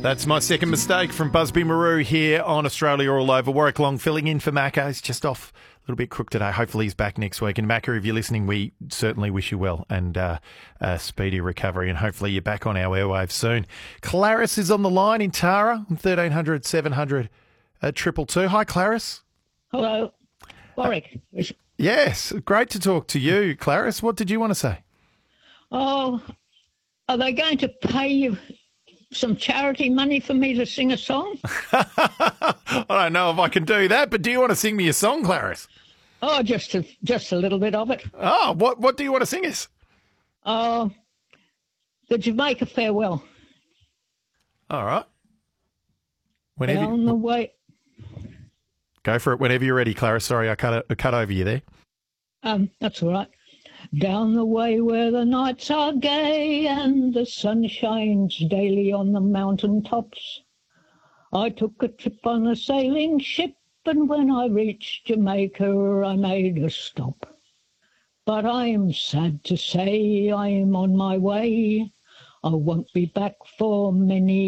That's My Second Mistake from Busby Maru here on Australia All Over. Warwick Long filling in for Macca. He's just off a little bit crook today. Hopefully he's back next week. And Macca, if you're listening, we certainly wish you well and a speedy recovery. And hopefully you're back on our airwaves soon. Clarice is on the line in Tara on 1300 700 222. Hi, Clarice. Hello, Warwick. Yes, great to talk to you, Clarice. What did you want to say? Oh, are they going to pay you some charity money for me to sing a song? I don't know if I can do that, but do you want to sing me a song, Clarice? Oh, just a little bit of it. Oh, what do you want to sing us? Oh, the Jamaica Farewell. All right. Down the way. Go for it whenever you're ready, Clarice. Sorry, I cut over you there. That's all right. Down the way where the nights are gay and the sun shines daily on the mountain tops, I took a trip on a sailing ship, and when I reached Jamaica I made a stop. But I am sad to say I am on my way. I won't be back for many